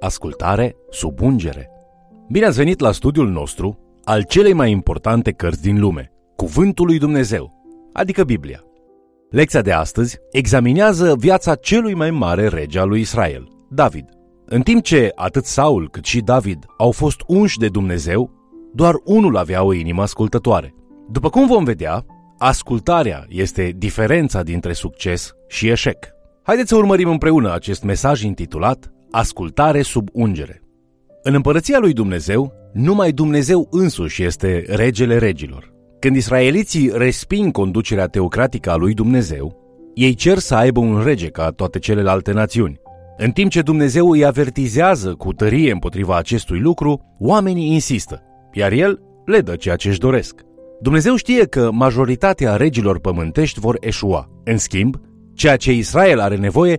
Ascultare sub ungere. Bine ați venit la studiul nostru al celei mai importante cărți din lume, Cuvântul lui Dumnezeu, adică Biblia. Lecția de astăzi examinează viața celui mai mare rege al lui Israel, David. În timp ce atât Saul cât și David au fost unși de Dumnezeu, doar unul avea o inimă ascultătoare. După cum vom vedea, ascultarea este diferența dintre succes și eșec. Haideți să urmărim împreună acest mesaj intitulat Ascultare sub ungere. În împărăția lui Dumnezeu, numai Dumnezeu însuși este regele regilor. Când israeliții resping conducerea teocratică a lui Dumnezeu, ei cer să aibă un rege ca toate celelalte națiuni. În timp ce Dumnezeu îi avertizează cu tărie împotriva acestui lucru, oamenii insistă, iar el le dă ceea ce își doresc. Dumnezeu știe că majoritatea regilor pământești vor eșua. În schimb, ceea ce Israel are nevoie